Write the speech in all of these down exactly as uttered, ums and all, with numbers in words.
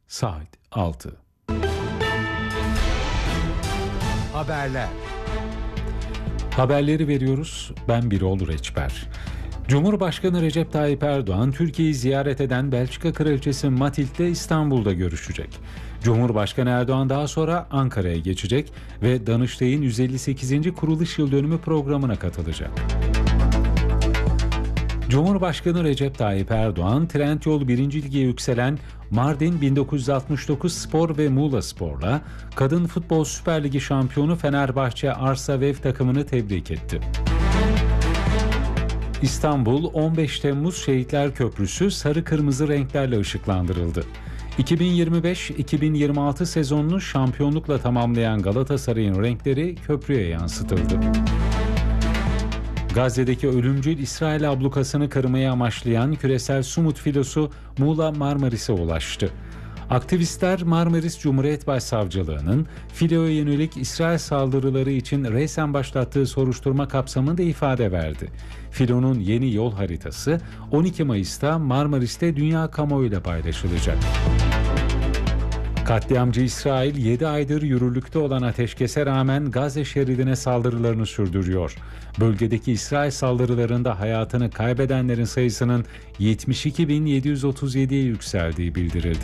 Saat altı. Haberler. Haberleri veriyoruz. Ben Birol Reçber. Cumhurbaşkanı Recep Tayyip Erdoğan, Türkiye'yi ziyaret eden Belçika Kraliçesi Matild'le İstanbul'da görüşecek. Cumhurbaşkanı Erdoğan daha sonra Ankara'ya geçecek ve Danıştay'ın yüz elli sekizinci kuruluş yıl dönümü programına katılacak. Cumhurbaşkanı Recep Tayyip Erdoğan, Trendyol birinci Lig'e yükselen Mardin bin dokuz yüz altmış dokuz Spor ve Muğla Spor'la Kadın Futbol Süper Ligi şampiyonu Fenerbahçe Arsavev takımını tebrik etti. İstanbul on beş Temmuz Şehitler Köprüsü sarı kırmızı renklerle ışıklandırıldı. iki bin yirmi beş iki bin yirmi altı sezonunu şampiyonlukla tamamlayan Galatasaray'ın renkleri köprüye yansıtıldı. Gazze'deki ölümcül İsrail ablukasını kırmaya amaçlayan küresel Sumut filosu Muğla Marmaris'e ulaştı. Aktivistler Marmaris Cumhuriyet Başsavcılığı'nın filoya yönelik İsrail saldırıları için reysen başlattığı soruşturma kapsamında ifade verdi. Filonun yeni yol haritası on iki Mayıs'ta Marmaris'te dünya kamuoyuyla paylaşılacak. Katliamcı İsrail yedi aydır yürürlükte olan ateşkese rağmen Gazze şeridine saldırılarını sürdürüyor. Bölgedeki İsrail saldırılarında hayatını kaybedenlerin sayısının yetmiş iki bin yedi yüz otuz yediye yükseldiği bildirildi.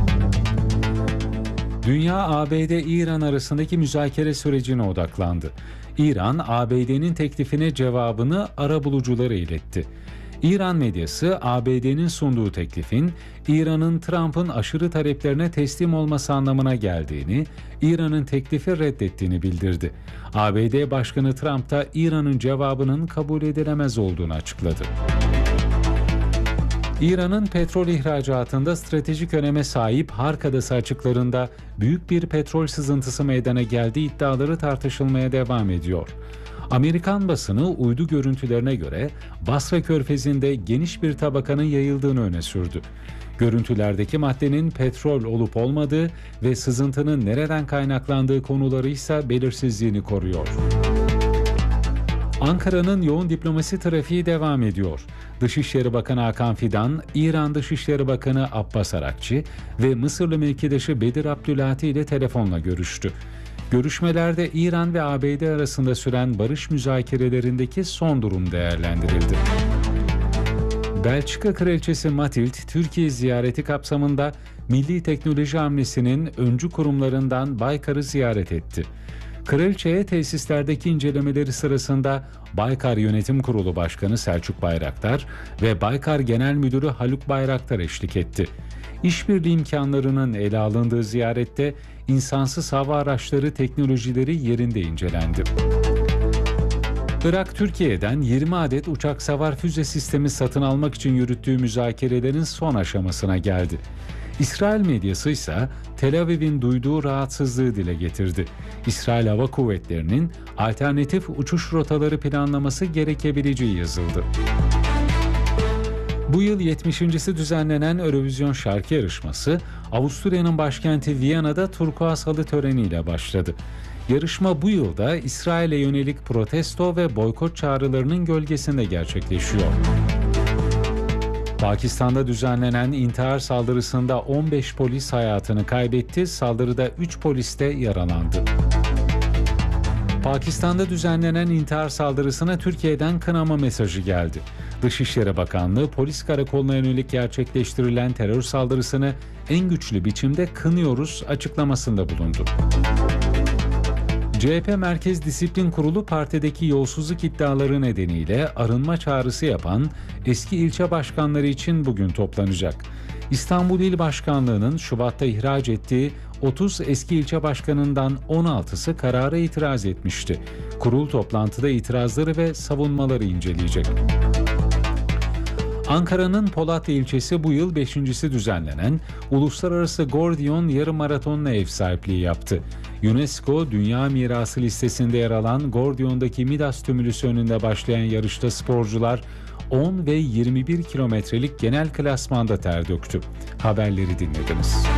Dünya A B D-İran arasındaki müzakere sürecine odaklandı. İran, A B D'nin teklifine cevabını arabuluculara iletti. İran medyası A B D'nin sunduğu teklifin İran'ın Trump'ın aşırı taleplerine teslim olması anlamına geldiğini, İran'ın teklifi reddettiğini bildirdi. A B D Başkanı Trump da İran'ın cevabının kabul edilemez olduğunu açıkladı. İran'ın petrol ihracatında stratejik öneme sahip Hark Adası açıklarında büyük bir petrol sızıntısı meydana geldiği iddiaları tartışılmaya devam ediyor. Amerikan basını uydu görüntülerine göre Basra Körfezi'nde geniş bir tabakanın yayıldığını öne sürdü. Görüntülerdeki maddenin petrol olup olmadığı ve sızıntının nereden kaynaklandığı konuları ise belirsizliğini koruyor. Ankara'nın yoğun diplomasi trafiği devam ediyor. Dışişleri Bakanı Hakan Fidan, İran Dışişleri Bakanı Abbas Arakçı ve Mısırlı mevkidaşı Bedir Abdülati ile telefonla görüştü. Görüşmelerde İran ve A B D arasında süren barış müzakerelerindeki son durum değerlendirildi. Belçika Kraliçesi Matild, Türkiye ziyareti kapsamında Milli Teknoloji Hamlesi'nin öncü kurumlarından Baykar'ı ziyaret etti. Kraliçe'ye tesislerdeki incelemeleri sırasında Baykar Yönetim Kurulu Başkanı Selçuk Bayraktar ve Baykar Genel Müdürü Haluk Bayraktar eşlik etti. İşbirliği imkanlarının ele alındığı ziyarette insansız hava araçları teknolojileri yerinde incelendi. Irak, Türkiye'den yirmi adet uçak savar füze sistemi satın almak için yürüttüğü müzakerelerin son aşamasına geldi. İsrail medyası ise Tel Aviv'in duyduğu rahatsızlığı dile getirdi. İsrail Hava Kuvvetleri'nin alternatif uçuş rotaları planlaması gerekebileceği yazıldı. Bu yıl yetmişincisi düzenlenen Eurovision şarkı yarışması Avusturya'nın başkenti Viyana'da turkuaz halı töreniyle başladı. Yarışma bu yılda İsrail'e yönelik protesto ve boykot çağrılarının gölgesinde gerçekleşiyor. Pakistan'da düzenlenen intihar saldırısında on beş polis hayatını kaybetti, saldırıda üç polis de yaralandı. Pakistan'da düzenlenen intihar saldırısına Türkiye'den kınama mesajı geldi. Dışişleri Bakanlığı, polis karakoluna yönelik gerçekleştirilen terör saldırısını en güçlü biçimde kınıyoruz açıklamasında bulundu. C H P Merkez Disiplin Kurulu partideki yolsuzluk iddiaları nedeniyle arınma çağrısı yapan eski ilçe başkanları için bugün toplanacak. İstanbul İl Başkanlığı'nın Şubat'ta ihraç ettiği otuz eski ilçe başkanından on altısı karara itiraz etmişti. Kurul toplantıda itirazları ve savunmaları inceleyecek. Ankara'nın Polatlı ilçesi bu yıl beşincisi düzenlenen Uluslararası Gordiyon Yarım Maratonu'na ev sahipliği yaptı. UNESCO Dünya Mirası listesinde yer alan Gordiyon'daki Midas Tümülüsü önünde başlayan yarışta sporcular on ve yirmi bir kilometrelik genel klasmanda ter döktü. Haberleri dinlediniz.